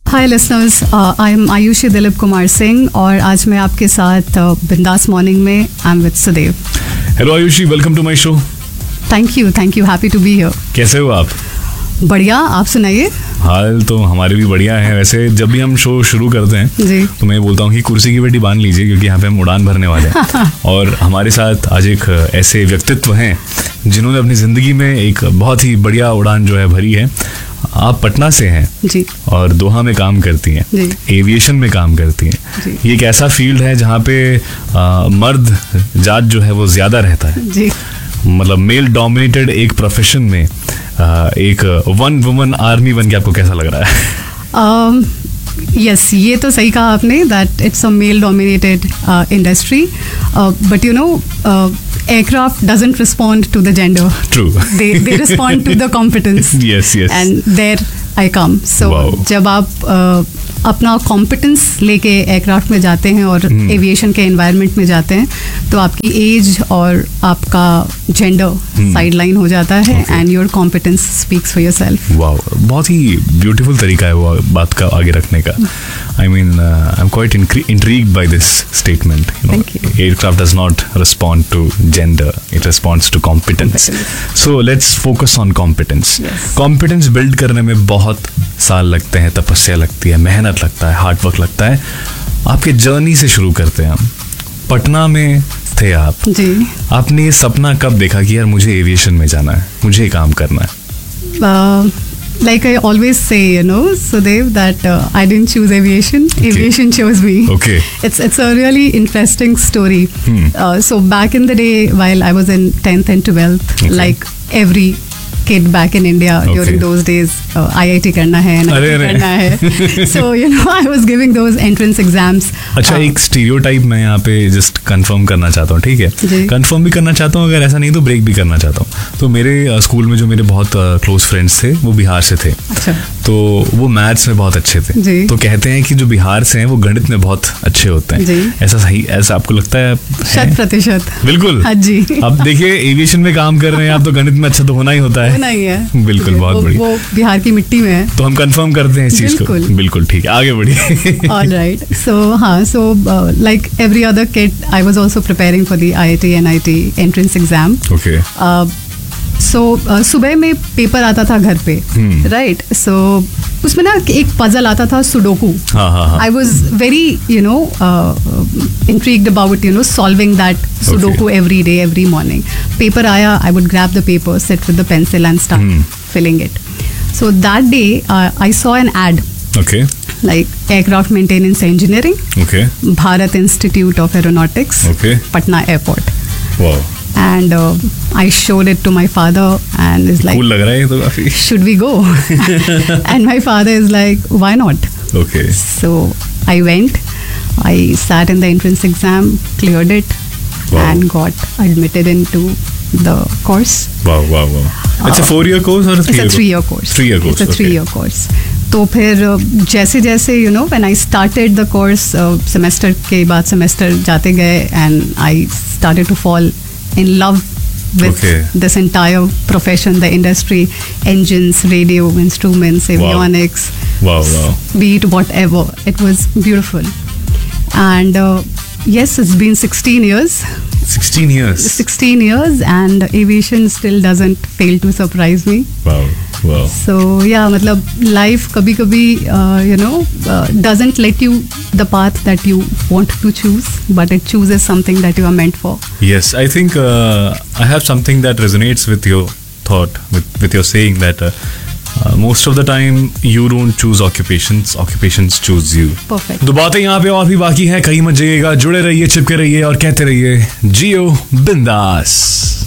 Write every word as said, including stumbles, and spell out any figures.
Hi listeners, I am Ayushi Dilip Kumar Singh और आज मैं आपके साथ बिंदास मॉर्निंग में I am with Sudev. Hello Ayushi, welcome to my show. Thank you thank you happy to be here. कैसे हो आप? बढ़िया, आप सुनाइए. हाल तो हमारे भी बढ़िया है. वैसे जब भी हम शो शुरू करते हैं जी. तो मैं बोलता हूँ कि कुर्सी की बेटी बांध लीजिए, क्योंकि यहाँ पे हम उड़ान भरने वाले हैं. और हमारे साथ आज एक ऐसे व्यक्तित्व हैं जिन्होंने अपनी ज़िंदगी में एक बहुत ही बढ़िया उड़ान जो है भरी है. आप पटना से हैं जी. और दोहा में काम करती हैं, एविएशन में काम करती हैं. ये एक ऐसा फील्ड है जहाँ पे आ, मर्द जात जो है वो ज़्यादा रहता है जी. मतलब मेल डोमिनेटेड एक प्रोफेशन में आ, एक वन वुमन आर्मी बन के आपको कैसा लग रहा है? यस, ये तो सही कहा आपने that it's a male dominated industry, but you know aircraft doesn't respond to the gender. True. they they respond to the competence. Yes, yes. And there I come. So wow. जब आप uh, अपना competence लेके aircraft में जाते हैं और aviation के environment में जाते हैं तो आपकी एज और आपका जेंडर साइडलाइन हो जाता है and your competence speaks for yourself. Wow, बहुत ही ब्यूटीफुल तरीका है वो बात का आगे रखने का. I mean I am quite intrigued by this statement. Aircraft does not respond to gender, it responds to competence. So let's focus on competence. Competence build करने में बहुत साल लगते हैं, तपस्या लगती है, मेहनत लगता है, हार्ड वर्क लगता है. आपके जर्नी से शुरू करते हैं हम. पटना में थे आप जी. आपने ये सपना कब देखा कि यार मुझे एविएशन में जाना है, मुझे ये काम करना है? uh, like I always say, you know, Sudev, that uh, I didn't choose aviation. Okay. Aviation chose me. Okay. It's it's a really interesting story. Hmm. Uh, so back in the day, while I was in tenth and twelfth, okay. like every kid back in India okay. during those days, uh, I I T करना है, N I T करना है. So you know, I was giving those entrance exams. अच्छा, एक stereotype मैं यहाँ पे just confirm करना चाहता हूँ, ठीक है? कंफर्म भी करना चाहता हूँ, अगर ऐसा नहीं तो ब्रेक भी करना चाहता हूँ. तो मेरे स्कूल में जो मेरे बहुत क्लोज फ्रेंड्स थे वो बिहार से थे. अच्छा. तो वो मैथ्स में बहुत अच्छे थे. जी. तो कहते हैं कि जो बिहार से हैं वो गणित में बहुत अच्छे होते हैं. जी. ऐसा सही, ऐसा आपको लगता है? शत प्रतिशत. बिल्कुल. हाँ जी. अब देखिए, एविएशन में काम कर रहे हैं आप तो गणित में अच्छा तो होना ही होता है. होना ही है. बिल्कुल, बहुत बढ़िया. वो बिहार की मिट्टी में है, तो हम कंफर्म करते हैं इस चीज को. बिल्कुल ठीक है, आगे बढ़िए. All right. So हाँ, so uh, like every other kid, I was also preparing for the I I T N I T entrance exam. Okay. Uh, so uh, सुबह में पेपर आता था घर पे, राइट? सो उसमें ना एक पजल आता था, sudoku. I was very you know intrigued about you know solving that sudoku every day every morning. Paper आया, I would grab the paper, sit with the pencil and start filling it. So that day I saw an add. Okay. Like aircraft maintenance engineering. Okay. Bharat Institute of Aeronautics. Okay. Patna Airport. Wow. And uh, I showed it to my father and is like, cool लग रहा है ये तो काफी. Should we go? And my father is like, why not? Okay. So I went. I sat in the entrance exam, cleared it, wow. and got admitted into the course. Wow, wow, wow. It's a four-year course or a three-year? It's a three-year course. Three-year course. It's a three-year course. तो फिर जैसे जैसे you know when I started the course, semester के बाद semester जाते गए and I started to fall in love with okay. this entire profession, the industry, engines, radio, instruments, avionics, wow. Wow, wow. be it whatever. It was beautiful. And uh, yes, it's been sixteen years. sixteen years. sixteen years and aviation still doesn't fail to surprise me. Wow. Wow. So yeah, मतलब life कभी कभी uh, you know uh, doesn't let you the path that you want to choose, but it chooses something that you are meant for. Yes, I think uh, I have something that resonates with your thought, with with your saying that uh, uh, most of the time you don't choose occupations, occupations choose you. Perfect. तो बातें यहाँ पे और भी बाकी हैं, कहीं मत जाइएगा, जुड़े रहिए, चिपके रहिए और कहते रहिए जियो बिंदास.